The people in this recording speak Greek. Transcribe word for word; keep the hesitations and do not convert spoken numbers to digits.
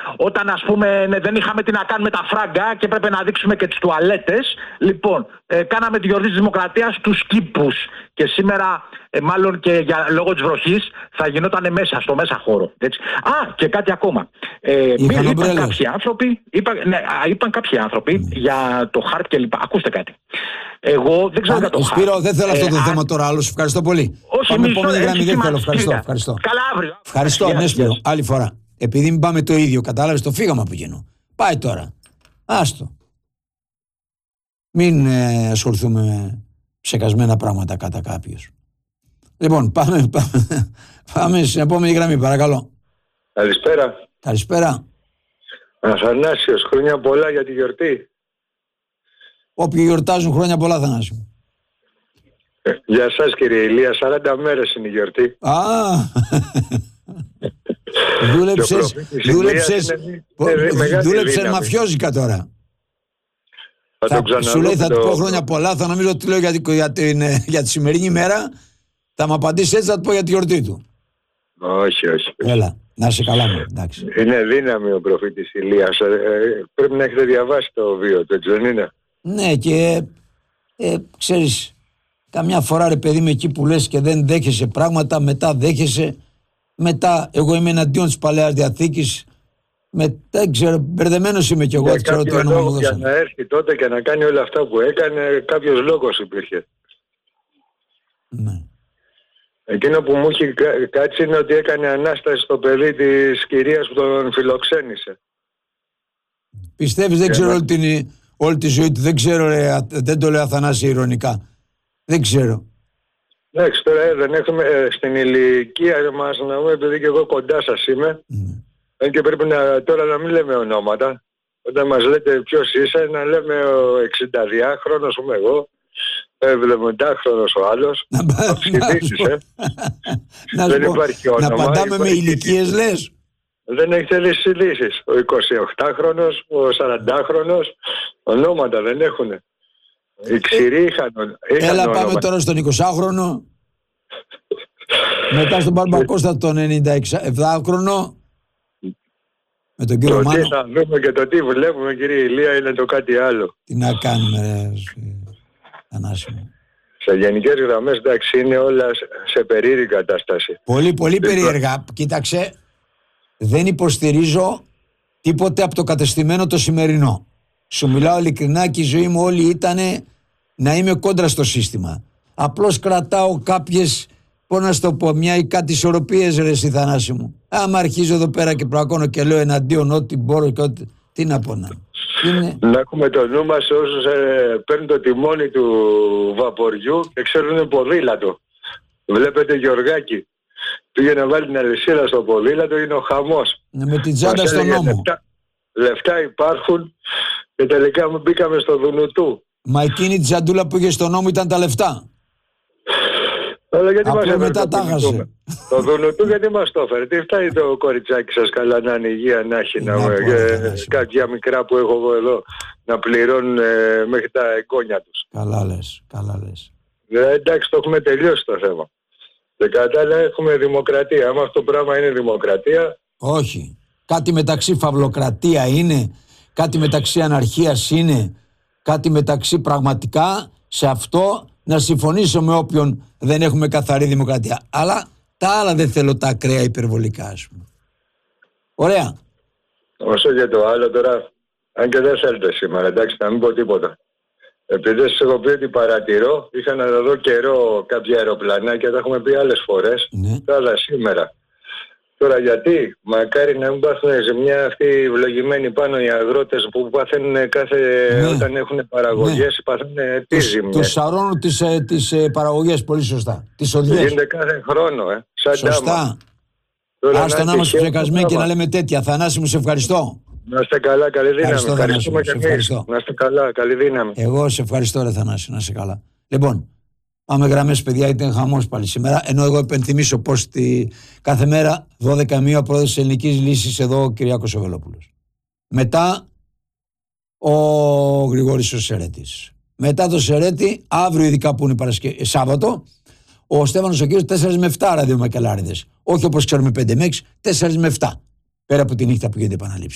όταν ας πούμε ναι, δεν είχαμε τι να κάνουμε τα φράγκα και έπρεπε να δείξουμε και τις τουαλέτες. Λοιπόν, ε, κάναμε τη γιορτή της Δημοκρατίας στους κήπους. Και σήμερα, ε, μάλλον και για λόγω της βροχής, θα γινόταν μέσα, στο μέσα χώρο. Έτσι. Α, και κάτι ακόμα. Ε, είπαν, είπαν κάποιοι άνθρωποι, είπαν, ναι, είπαν κάποιοι άνθρωποι mm. για το χάρτη κλπ. Ακούστε κάτι. Εγώ δεν ξέρω για το χάρτη. Σπύρο, δεν θέλω αυτό το ε, θέμα α... τώρα, άλλο. Ευχαριστώ πολύ. Όχι, πάμε μισό, επόμενη γραμμή, δεν θέλω. Ευχαριστώ, ευχαριστώ. Καλά, αύριο. Ευχαριστώ, ναι, Σπύρο. Άλλη φορά. Επειδή μην πάμε το ίδιο, κατάλαβες το φύγαμε από εκείνο. Πάει τώρα. Άστο. Μην ε, ασχοληθούμε με ψεκασμένα πράγματα κατά κάποιος. Λοιπόν, πάμε, πάμε, πάμε στην επόμενη γραμμή, παρακαλώ. Καλησπέρα. Καλησπέρα. Αθανάσιος, χρόνια πολλά για τη γιορτή. Όποιοι γιορτάζουν χρόνια πολλά, Θανάσιο. Ε, για σας κύριε Ηλία, σαράντα μέρες είναι η γιορτή. Α, δούλεψες, δούλεψες, δούλεψες μαφιόζικα τώρα. Θα θα, σου λέει θα του πω χρόνια πολλά, θα νομίζω ότι λέω για, για, την, για τη σημερινή ημέρα, θα μου απαντήσει έτσι, θα του πω για τη γιορτή του. Όχι, όχι. Έλα, να είσαι καλά μου, εντάξει. Είναι δύναμη ο προφήτης Ηλίας, ε, πρέπει να έχετε διαβάσει το βίο του, έτσι δεν είναι? Ναι, και ε, ξέρεις, καμιά φορά ρε παιδί με εκεί που λες και δεν δέχεσαι πράγματα, μετά δέχεσαι, μετά εγώ είμαι εναντίον της Παλαιάς Διαθήκης. Με, δεν ξέρω, μπερδεμένος είμαι κι εγώ. Για κάποιο λόγο για να έρθει τότε και να κάνει όλα αυτά που έκανε, κάποιος λόγος υπήρχε. Ναι. Εκείνο που μου έχει κάτσει είναι ότι έκανε ανάσταση στο παιδί της κυρίας που τον φιλοξένησε. Πιστεύεις, δεν ξέρω όλη, την, όλη τη ζωή του, δεν ξέρω, ρε, δεν το λέω Αθανάση ειρωνικά. Δεν ξέρω. Εντάξει, τώρα δεν έχουμε στην ηλικία μας να πούμε, επειδή και εγώ κοντά σας είμαι. Mm. Και πρέπει να, τώρα να μην λέμε ονόματα. Όταν μας λέτε ποιος είσαι, να λέμε ο εξηνταδυάχρονος είμαι εγώ, εβδομηντάχρονος ο άλλος. Αυξηθήσεις, ε. Δεν υπάρχει όνομα. Να απαντάμε με ηλικίες λες. Δεν έχετε λύσει λύσεις. Ο εικοσιοκτάχρονος, ο σαραντάχρονος, ονόματα δεν έχουν. Οι ξηροί είχαν, είχαν Έλα ονόματα. πάμε τώρα στον εικοσάχρονο. Μετά στον Μπαρμπακώστα τον ενενήντα επτάχρονο. Με τον κύριο το Μάνο. Τι θα δούμε και το τι βλέπουμε, κύριε Ηλία, είναι το κάτι άλλο. Τι να κάνουμε, ρε Θανάση μου. Σε γενικές γραμμές, εντάξει, είναι όλα σε περίεργη κατάσταση. Πολύ, πολύ περίεργα. Κοίταξε, δεν υποστηρίζω τίποτε από το κατεστημένο το σημερινό. Σου μιλάω ειλικρινά και η ζωή μου όλη ήταν να είμαι κόντρα στο σύστημα. Απλώς κρατάω κάποιες, πώς να σου το πω, μια ή κάτι ισορροπίες, ρε εσύ Θανάση μου. Άμα αρχίζω εδώ πέρα και προακώνω και λέω εναντίον ό,τι μπορώ και ό,τι... Τι να πω να... Είναι... Να έχουμε το νου μας όσους ε, παίρνουν το τιμόνι του βαποριού και ξέρουν ποδήλατο. Βλέπετε Γεωργάκη, πήγε να βάλει την αλυσίδα στο ποδήλατο, είναι ο χαμός. Με την τσάντα στον νόμο. Λεφτά, λεφτά υπάρχουν και τελικά μπήκαμε στο Δουνουτού. Μα εκείνη τη τσαντούλα που είχε στον νόμο ήταν τα λεφτά. Αλλά γιατί απλά μας μετά τα χάσε. Το Δουνουτού γιατί μας το έφερε? Τι φτάνει το κοριτσάκι σας καλά να είναι υγεία, να έχει να κάποια μικρά που έχω εγώ εδώ να πληρώνουν ε, μέχρι τα εγγόνια τους. Καλά λες, καλά λες. Ε, εντάξει, το έχουμε τελειώσει το θέμα. Και κατά άλλα έχουμε δημοκρατία. Άμα αυτό το πράγμα είναι δημοκρατία... Όχι. Κάτι μεταξύ φαυλοκρατία είναι, κάτι μεταξύ αναρχίας είναι, κάτι μεταξύ πραγματικά σε αυτό να συμφωνήσω με όποιον δεν έχουμε καθαρή δημοκρατία. Αλλά τα άλλα δεν θέλω τα ακραία υπερβολικά, ας πούμε. Ωραία. Όσο για το άλλο τώρα, αν και δεν θέλετε σήμερα, εντάξει, να μην πω τίποτα. Επειδή σας έχω πει ότι παρατηρώ, είχα να δω καιρό κάποια αεροπλανάκια, τα έχουμε πει άλλες φορές, ναι. Τώρα σήμερα. Τώρα γιατί, μακάρι να μην πάθουν σε μια αυτή ευλογημένη πάνω οι αγρότες που παθαίνουν κάθε, ναι. Όταν έχουν παραγωγές, ναι. Παθαίνουν τι ζημιές. Τους σαρώνουν τις, ε, τις ε, παραγωγές, πολύ σωστά. Τις οδιές. Γίνεται κάθε χρόνο, ε. Σαν σωστά. Άστο να είμαστε ψεκασμένοι και να λέμε τέτοια. Θανάση μου, σε ευχαριστώ. Να είστε καλά, καλή δύναμη. Ευχαριστώ, Ευχαριστούμε και εμείς. Να είστε καλά, καλή δύναμη. Εγώ σε ευχαριστώ, ρε Θανάση, να είστε καλά. Λοιπόν, πάμε γραμμές, παιδιά, ήταν χαμός πάλι σήμερα. Ενώ εγώ υπενθυμίσω πως τη... κάθε μέρα δώδεκα μία ο πρόεδρος της Ελληνικής Λύσης εδώ ο Κυριάκος ο Βελόπουλος. Μετά ο Γρηγόρης ο Σερέτης. Μετά το Σερέτη, αύριο ειδικά που είναι Παρασκε... Σάββατο, ο Στέφανος ο κύριος τέσσερα με επτά ραδιομακελάριδες. Όχι όπως ξέρουμε πέντε με έξι, τέσσερα με επτά. Πέρα από τη νύχτα που γίνεται επαναλήψη.